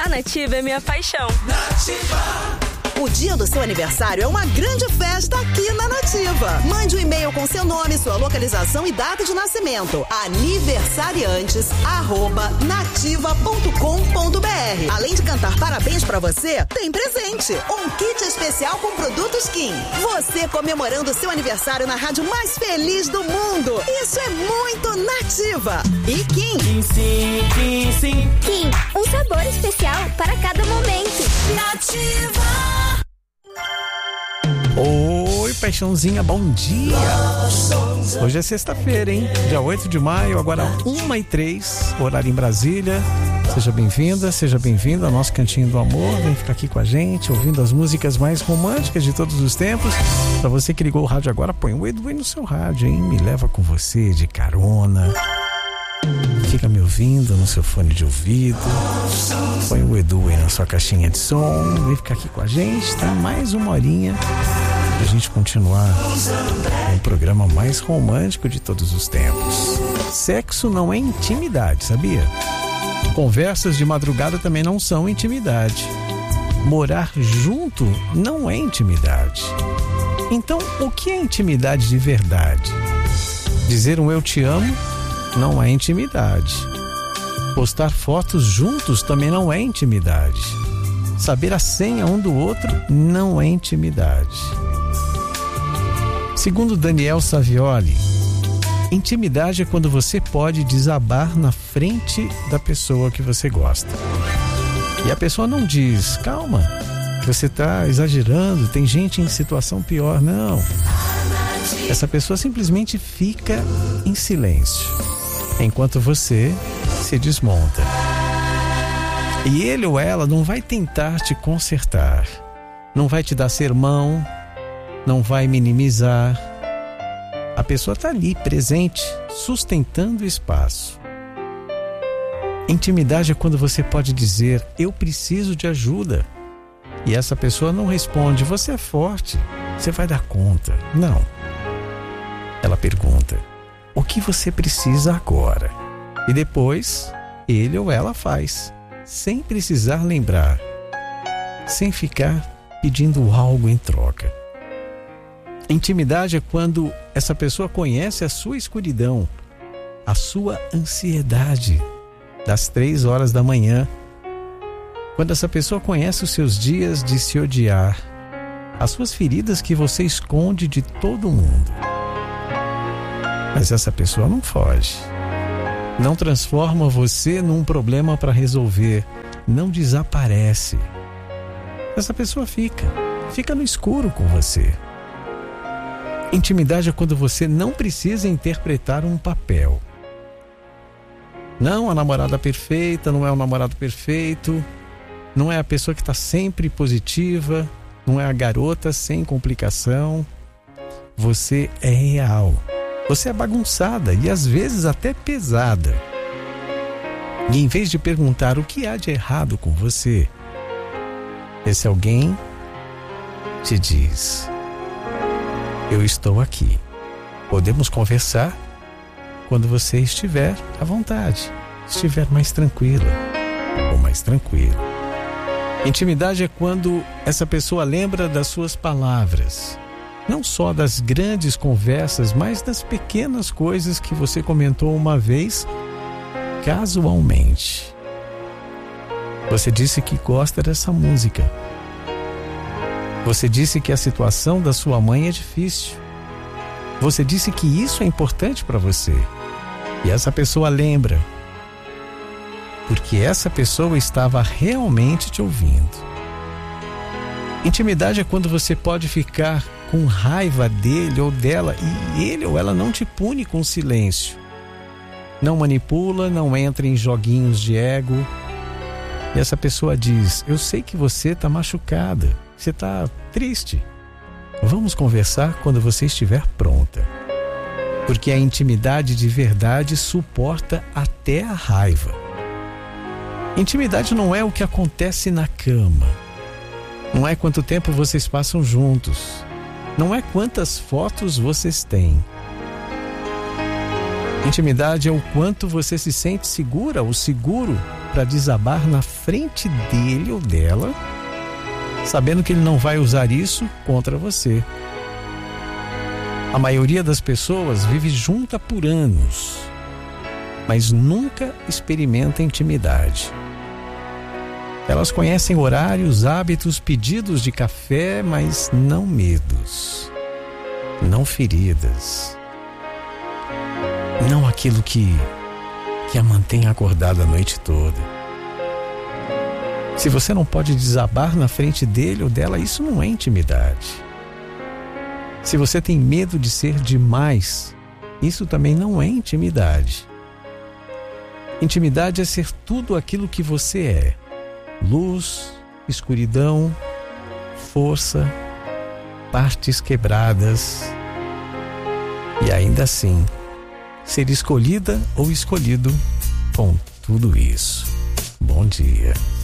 A Nativa é minha paixão. Nativa. O dia do seu aniversário é uma grande festa aqui na Nativa. Mande um e-mail com seu nome, sua localização e data de nascimento. aniversariantes@nativa.com.br. Além de cantar parabéns pra você, tem presente. Um kit especial com produtos Kim. Você comemorando seu aniversário na rádio mais feliz do mundo. Isso é muito Nativa. E Kim. Kim, sim, Kim, sim. Kim, um sabor especial para cada momento. Nativa. Oi, paixãozinha, bom dia! Hoje é sexta-feira, hein? Dia 8 de maio, agora 1h03, horário em Brasília. Seja bem-vinda, seja bem-vindo ao nosso Cantinho do Amor. Vem ficar aqui com a gente, ouvindo as músicas mais românticas de todos os tempos. Pra você que ligou o rádio agora, põe o Edu aí no seu rádio, hein? Me leva com você de carona. Fica me ouvindo no seu fone de ouvido. Põe o Edu aí na sua caixinha de som. Vem ficar aqui com a gente. Tem mais uma horinha pra gente continuar com o programa mais romântico de todos os tempos. Sexo não é intimidade, sabia? Conversas de madrugada também não são intimidade. Morar junto não é intimidade. Então, o que é intimidade de verdade? Dizer um eu te amo não é intimidade. Postar fotos juntos também não é intimidade. Saber a senha um do outro não é intimidade. Segundo Daniel Savioli, intimidade é quando você pode desabar na frente da pessoa que você gosta. E a pessoa não diz, calma, você está exagerando, tem gente em situação pior. Não. Essa pessoa simplesmente fica em silêncio enquanto você se desmonta. E ele ou ela não vai tentar te consertar, não vai te dar sermão, não vai minimizar. A pessoa está ali, presente, sustentando o espaço. Intimidade é quando você pode dizer, eu preciso de ajuda. E essa pessoa não responde, você é forte, você vai dar conta. Não. Ela pergunta, o que você precisa agora? E depois, ele ou ela faz, sem precisar lembrar, sem ficar pedindo algo em troca. Intimidade é quando essa pessoa conhece a sua escuridão, a sua ansiedade das 3 horas da manhã. Quando essa pessoa conhece os seus dias de se odiar, as suas feridas que você esconde de todo mundo. Mas essa pessoa não foge, não transforma você num problema para resolver, não desaparece. Essa pessoa fica no escuro com você. Intimidade é quando você não precisa interpretar um papel. Não a namorada perfeita, não é o namorado perfeito, não é a pessoa que está sempre positiva, não é a garota sem complicação. Você é real. Você é bagunçada e às vezes até pesada. E em vez de perguntar o que há de errado com você, esse alguém te diz, eu estou aqui. Podemos conversar quando você estiver à vontade, estiver mais tranquila ou mais tranquilo. Intimidade é quando essa pessoa lembra das suas palavras. Não só das grandes conversas, mas das pequenas coisas que você comentou uma vez, casualmente. Você disse que gosta dessa música. Você disse que a situação da sua mãe é difícil. Você disse que isso é importante para você. E essa pessoa lembra. Porque essa pessoa estava realmente te ouvindo. Intimidade é quando você pode ficar com raiva dele ou dela e ele ou ela não te pune com silêncio. Não manipula, não entra em joguinhos de ego. E essa pessoa diz, eu sei que você está machucada, você está triste. Vamos conversar quando você estiver pronta. Porque a intimidade de verdade suporta até a raiva. Intimidade não é o que acontece na cama. Não é quanto tempo vocês passam juntos. Não é quantas fotos vocês têm. Intimidade é o quanto você se sente segura ou seguro para desabar na frente dele ou dela, sabendo que ele não vai usar isso contra você. A maioria das pessoas vive junta por anos, mas nunca experimenta intimidade. Elas conhecem horários, hábitos, pedidos de café, mas não medos, não feridas, não aquilo que a mantém acordada a noite toda. Se você não pode desabar na frente dele ou dela, isso não é intimidade. Se você tem medo de ser demais, isso também não é intimidade. Intimidade é ser tudo aquilo que você é: luz, escuridão, força, partes quebradas. E ainda assim, ser escolhida ou escolhido com tudo isso. Bom dia.